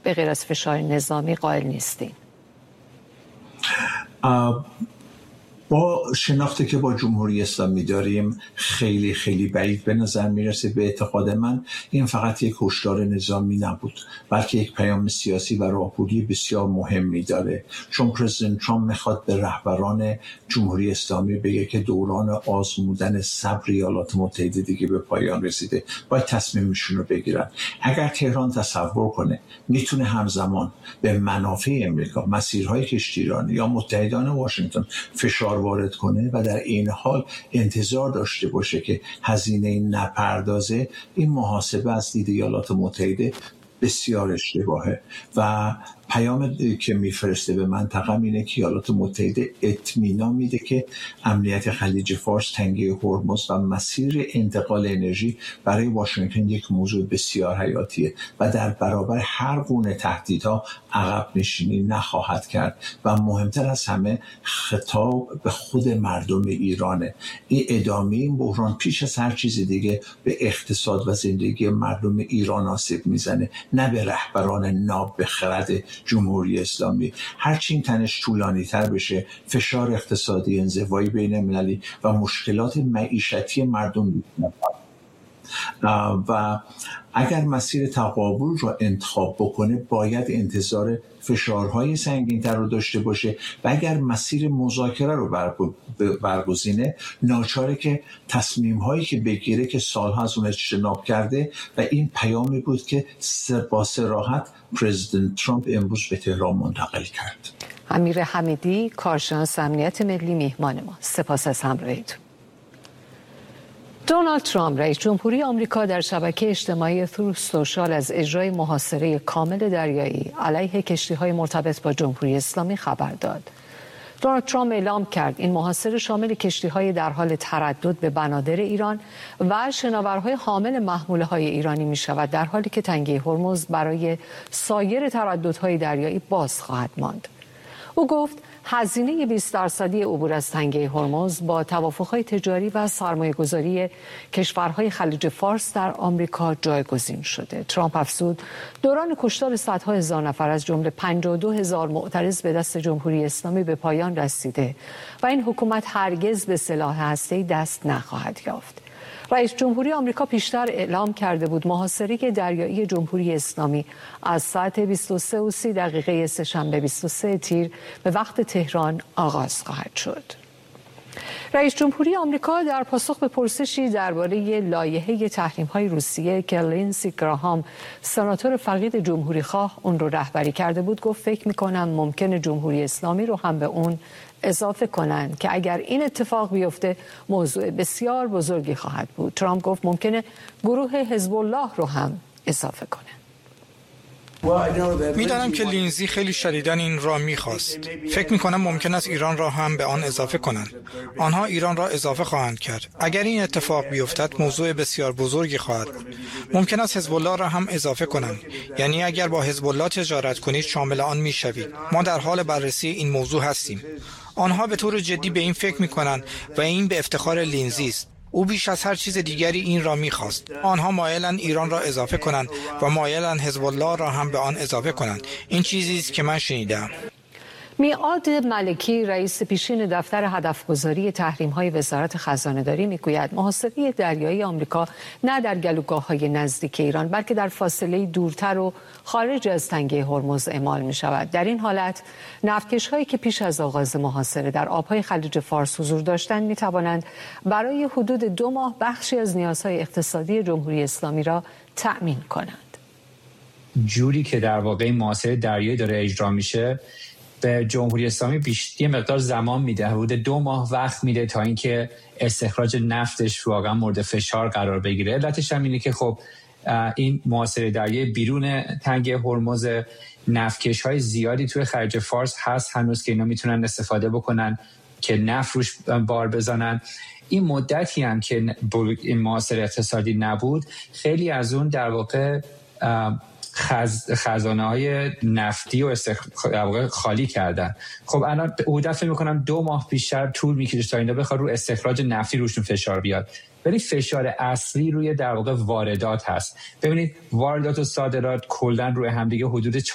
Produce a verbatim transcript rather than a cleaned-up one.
به غیر از فشار نظامی قائل نیستین؟ با شناختی که با جمهوری اسلامی داریم خیلی خیلی بعید به نظر میرسه. به اعتقاد من این فقط یک هشدار نظامی نبود، بلکه یک پیام سیاسی و راهبردی بسیار مهمی داره، چون پرزیدنت ترامپ میخواد به رهبران جمهوری اسلامی بگه که دوران آزمودن صبر ایالات متحده دیگه به پایان رسیده، باید تصمیمشون رو بگیرن. اگر تهران تصور کنه میتونه همزمان به منافع امریکا، مسیرهای کشتیرانی یا متحدان واشنگتن فشار وارد کنه و در این حال انتظار داشته باشه که هزینه نپردازه، این محاسبه از دید ایالات متحده بسیار اشتباهه و پیامی که میفرسته به منطقه اینه که ایالات متحده اطمینان میده که امنیت خلیج فارس، تنگه هرمز و مسیر انتقال انرژی برای واشنگتن یک موضوع بسیار حیاتیه و در برابر هر گونه تهدیدها عقب نشینی نخواهد کرد و مهمتر از همه خطاب به خود مردم ایرانه. این ادامه این بحران پیش از هر چیز دیگه به اقتصاد و زندگی مردم ایران آسیب میزنه، نه به رهبران ناب به خرد جمهوری اسلامی. هرچی این تنش طولانی تر بشه، فشار اقتصادی، انزوایی بین المللی و مشکلات معیشتی مردم میتونه و اگر مسیر تقابل رو انتخاب بکنه باید انتظار فشارهای سنگین‌تر رو داشته باشه و اگر مسیر مذاکره رو برگزینه ناچاره که تصمیم‌هایی که بگیره که سالها از اون اجتناب کرده و این پیامی بود که با صراحت پرزیدنت ترامپ امروز به تهران منتقل کرد. امیر حمیدی، کارشناس امنیت ملی، میهمان ما. سپاس از همراهیتون. دونالد ترامپ رئیس جمهوری آمریکا در شبکه اجتماعی تروث سوشال از اجرای محاصره کامل دریایی علیه کشتی‌های مرتبط با جمهوری اسلامی خبر داد. دونالد ترامپ اعلام کرد این محاصره شامل کشتی‌های در حال تردد به بنادر ایران و شناورهای حامل محموله‌های ایرانی می‌شود، در حالی که تنگه هرمز برای سایر ترددهای دریایی باز خواهد ماند. او گفت هزینه بیست درصدی عبور از تنگه هرمز با توافق‌های تجاری و سرمایه‌گذاری کشورهای خلیج فارس در آمریکا جایگزین شده. ترامپ افزود دوران کشتار صدها هزار نفر از جمله پنجاه و دو هزار معترض به دست جمهوری اسلامی به پایان رسیده و این حکومت هرگز به سلاح هسته‌ای دست نخواهد یافت. رئیس جمهوری آمریکا پیشتر اعلام کرده بود محاصره دریایی جمهوری اسلامی از ساعت بیست و سه و سی دقیقه سه‌شنبه بیست و سه تیر به وقت تهران آغاز خواهد شد. رئیس جمهوری آمریکا در پاسخ به پرسشی درباره لایحه تحریم‌های روسیه که لینسی گراهام سناتور فقید جمهوری‌خواه اون رو رهبری کرده بود گفت فکر می‌کنم ممکنه جمهوری اسلامی رو هم به اون اضافه کنند که اگر این اتفاق بیفته موضوع بسیار بزرگی خواهد بود. ترامپ گفت ممکنه گروه حزب الله رو هم اضافه کنه. میدانم که لینزی خیلی شدیداً این را میخواست. فکر میکنم ممکن است ایران را هم به آن اضافه کنند. آنها ایران را اضافه خواهند کرد. اگر این اتفاق بیفتد موضوع بسیار بزرگی خواهد بود. ممکن است حزب الله را هم اضافه کنند. یعنی اگر با حزب الله تجارت کنید شامل آن میشوید. ما در حال بررسی این موضوع هستیم. آنها به طور جدی به این فکر میکنند و این به افتخار لینزی است. او بیش از هر چیز دیگری این را می‌خواست. آنها مایلند ایران را اضافه کنند و مایلند حزب الله را هم به آن اضافه کنند. این چیزی است که من شنیدم. میعاد ملکی رئیس پیشین دفتر هدفگذاری تحریم‌های وزارت خزانه‌داری میگوید محاصره دریایی آمریکا نه در گلوگاه‌های نزدیک ایران بلکه در فاصله دورتر و خارج از تنگه هرمز اعمال می‌شود. در این حالت نفتکش‌هایی که پیش از آغاز محاصره در آب‌های خلیج فارس حضور داشتند می‌توانند برای حدود دو ماه بخشی از نیازهای اقتصادی جمهوری اسلامی را تأمین کنند. جوری که در واقع محاصره دریایی داره اجرا میشه به جمهوری اسلامی بیشتر مقدار زمان میده، حدود دو ماه وقت میده تا اینکه استخراج نفتش واقعا مورد فشار قرار بگیره. علتش هم اینه که خب این محاصره دریایی بیرون تنگه هرمز، نفتکش های زیادی توی خلیج فارس هست هنوز که اینا میتونن استفاده بکنن که نفت روش بار بزنن. این مدتی هم که این محاصره اقتصادی نبود خیلی از اون در واقع خز... خزانه های نفتی و استخراج خالی کردن. خب الان حدود فکر می‌کنم دو ماه بیشتر طول می‌کشه تا اینا بخواد رو استخراج نفتی روشون فشار بیاد. ولی فشار اصلی روی در واقع واردات هست. ببینید واردات و صادرات کلاً روی همدیگه حدود